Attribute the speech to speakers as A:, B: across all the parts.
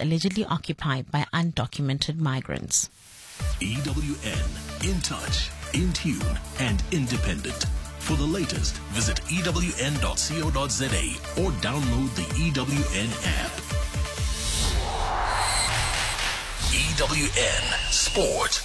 A: allegedly occupied by undocumented migrants.
B: EWN, in touch, in tune, and independent. For the latest, visit ewn.co.za or download the EWN app. EWN Sport.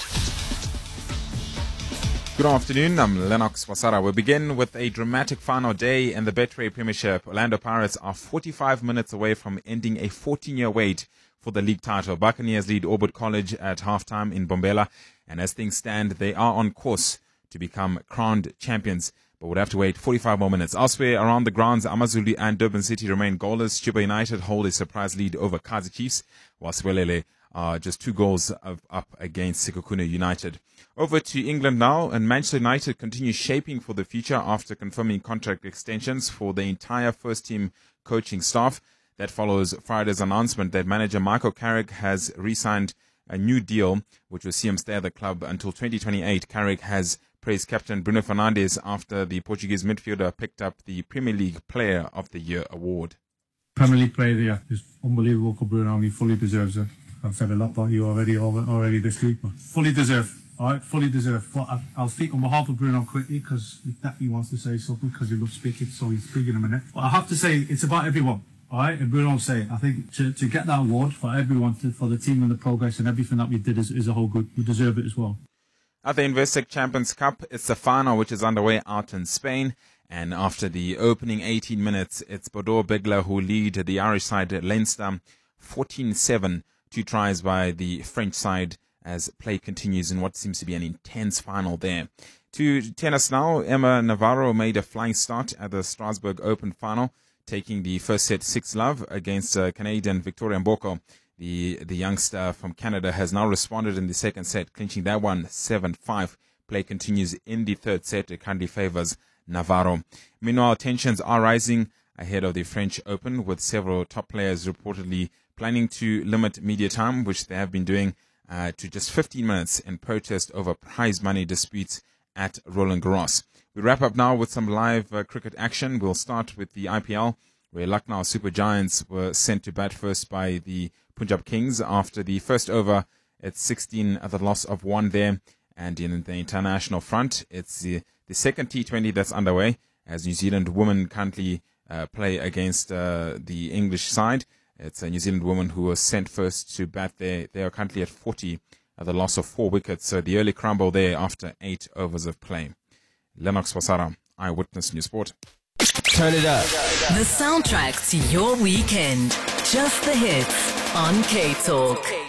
C: Good afternoon, I'm Lennox Wasara. We begin with a dramatic final day in the Betway Premiership. Orlando Pirates are 45 minutes away from ending a 14-year wait for the league title. Buccaneers lead Orbit College at halftime in Bombela, and as things stand, they are on course to become crowned champions, but would have to wait 45 more minutes. Elsewhere around the grounds, Amazulu and Durban City remain goalless. Chuba United hold a surprise lead over Kaizer Chiefs, while Swelele are just 2 goals up against Sekhukhune United. Over to England now, and Manchester United continue shaping for the future after confirming contract extensions for the entire first-team coaching staff. That follows Friday's announcement that manager Michael Carrick has re-signed a new deal, which will see him stay at the club until 2028. Carrick has praised captain Bruno Fernandes after the Portuguese midfielder picked up the Premier League Player of the Year award.
D: Premier League Player of the Year is unbelievable for Bruno. He fully deserves it. I've said a lot about you already this week, but fully deserved. All right, fully deserved. But I'll speak on behalf of Bruno quickly because he definitely wants to say something because he loves speaking, so he's speaking in a minute. But I have to say, it's about everyone. All right, and Bruno will say, I think to get that award for everyone, for the team and the progress and everything that we did is a whole good. We deserve it as well.
C: At the Investec Champions Cup, it's the final which is underway out in Spain. And after the opening 18 minutes, it's Bordeaux Begler who lead the Irish side Leinster 14-7. 2 tries by the French side as play continues in what seems to be an intense final there. To tennis now, Emma Navarro made a flying start at the Strasbourg Open final, taking the first set 6-love against Canadian Victoria Mboko. The youngster from Canada has now responded in the second set, clinching that one 7-5. Play continues in the third set. It currently favors Navarro. Meanwhile, tensions are rising ahead of the French Open, with several top players reportedly planning to limit media time, which they have been doing, to just 15 minutes in protest over prize money disputes at Roland Garros. We wrap up now with some live cricket action. We'll start with the IPL, where Lucknow Super Giants were sent to bat first by the Punjab Kings after the first over. It's 16 at the loss of 1 there. And in the international front, it's the second T20 that's underway, as New Zealand women currently play against the English side. It's a New Zealand woman who was sent first to bat there. They are currently at 40 at the loss of 4 wickets. So the early crumble there after 8 overs of play. Lennox Wasara, Eyewitness News Sport.
E: Turn it up.
F: The soundtrack to your weekend. Just the hits on K-Talk.